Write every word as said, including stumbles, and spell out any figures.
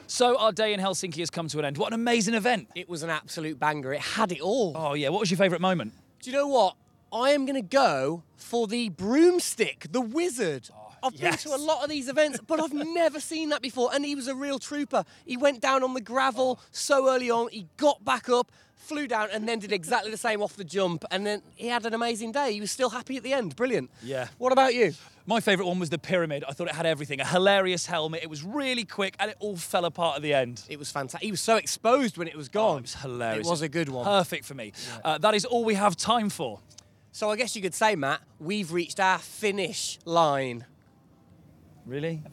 So our day in Helsinki has come to an end. What an amazing event. It was an absolute banger. It had it all. Oh, yeah. What was your favourite moment? Do you know what? I am going to go for the broomstick, the wizard. I've yes. been to a lot of these events, but I've never seen that before. And he was a real trooper. He went down on the gravel so early on. He got back up, flew down, and then did exactly the same off the jump. And then he had an amazing day. He was still happy at the end. Brilliant. Yeah. What about you? My favourite one was the pyramid. I thought it had everything. A hilarious helmet. It was really quick, and it all fell apart at the end. It was fantastic. He was so exposed when it was gone. Oh, it was hilarious. It was a good one. Perfect for me. Yeah. Uh, that is all we have time for. So I guess you could say, Matt, we've reached our finish line. Really?